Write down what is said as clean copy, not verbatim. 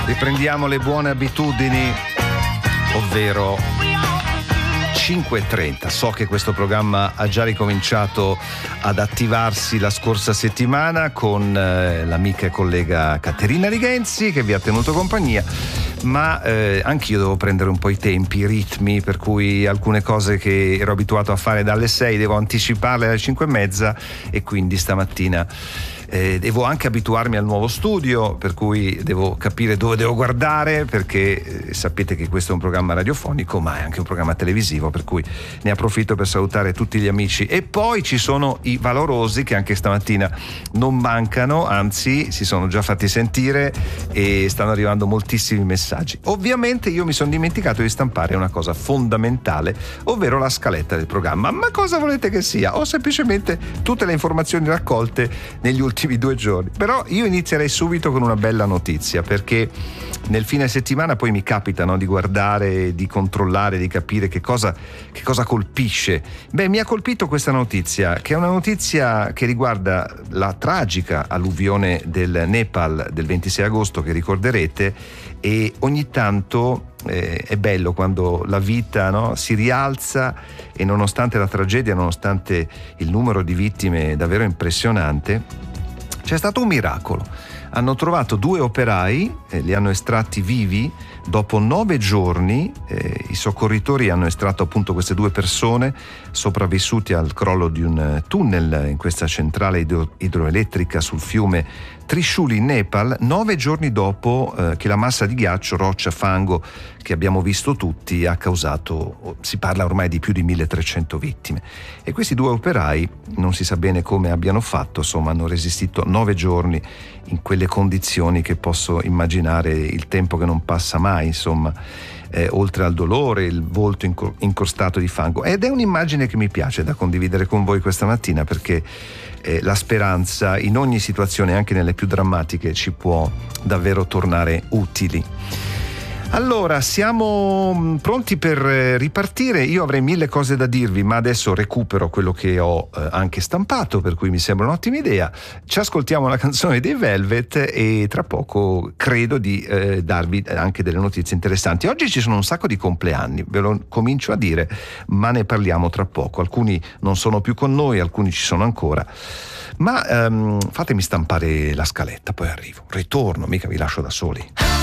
Riprendiamo le buone abitudini, ovvero 5:30. So che questo programma ha già ricominciato ad attivarsi la scorsa settimana con l'amica e collega Caterina Righenzi, che vi ha tenuto compagnia, ma anch'io devo prendere un po' i tempi, i ritmi, per cui alcune cose che ero abituato a fare dalle 6 devo anticiparle alle 5:30, e quindi stamattina devo anche abituarmi al nuovo studio, per cui devo capire dove devo guardare, perché sapete che questo è un programma radiofonico ma è anche un programma televisivo, per cui ne approfitto per salutare tutti gli amici. E poi ci sono i valorosi che anche stamattina non mancano, anzi si sono già fatti sentire e stanno arrivando moltissimi messaggi. Ovviamente io mi sono dimenticato di stampare una cosa fondamentale, ovvero la scaletta del programma. Ma cosa volete che sia? O semplicemente tutte le informazioni raccolte negli ultimi 2 giorni. Però io inizierei subito con una bella notizia, perché nel fine settimana poi mi capita, no, di guardare, di controllare, di capire che cosa colpisce. Mi ha colpito questa notizia, che è una notizia che riguarda la tragica alluvione del Nepal del 26 agosto, che ricorderete, e ogni tanto è bello quando la vita, no, si rialza, e nonostante la tragedia, nonostante il numero di vittime davvero impressionante, c'è stato un miracolo. Hanno trovato 2 operai, li hanno estratti vivi. Dopo 9 giorni i soccorritori hanno estratto appunto queste 2 persone sopravvissuti al crollo di un tunnel in questa centrale idroelettrica sul fiume Trishuli in Nepal, 9 giorni dopo che la massa di ghiaccio, roccia, fango che abbiamo visto tutti ha causato, si parla ormai di più di 1300 vittime. E questi 2 operai, non si sa bene come abbiano fatto, insomma hanno resistito 9 giorni in quelle condizioni che posso immaginare, il tempo che non passa mai, insomma, oltre al dolore, il volto incrostato di fango. Ed è un'immagine che mi piace da condividere con voi questa mattina, perché la speranza in ogni situazione, anche nelle più drammatiche, ci può davvero tornare utili. Allora, siamo pronti per ripartire. Io avrei 1000 cose da dirvi, ma adesso recupero quello che ho anche stampato, per cui mi sembra un'ottima idea. Ci ascoltiamo la canzone dei Velvet e tra poco credo di darvi anche delle notizie interessanti. Oggi ci sono un sacco di compleanni, ve lo comincio a dire, ma ne parliamo tra poco. Alcuni non sono più con noi, alcuni ci sono ancora. Ma fatemi stampare la scaletta, poi arrivo. Ritorno, mica vi lascio da soli.